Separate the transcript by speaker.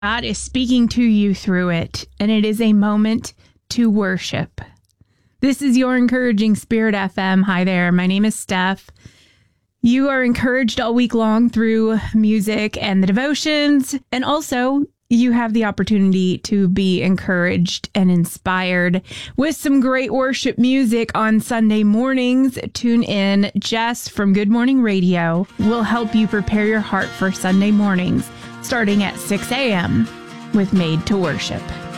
Speaker 1: God is speaking to you through it, and it is a moment to worship. This is your Encouraging Spirit FM. Hi there. My name is Steph. You are encouraged all week long through music and the devotions, and also you have the opportunity to be encouraged and inspired with some great worship music on Sunday mornings. Tune in. Jess from Good Morning Radio will help you prepare your heart for Sunday mornings, starting at 6 a.m. with Made to Worship.